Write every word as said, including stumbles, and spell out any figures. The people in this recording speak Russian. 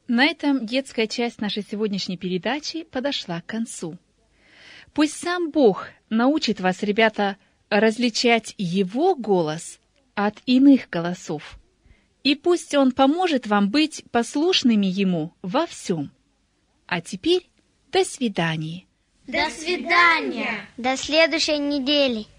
На этом детская часть нашей сегодняшней передачи подошла к концу. Пусть сам Бог научит вас, ребята, различать Его голос от иных голосов. И пусть Он поможет вам быть послушными Ему во всем. А теперь до свидания. До свидания. До следующей недели.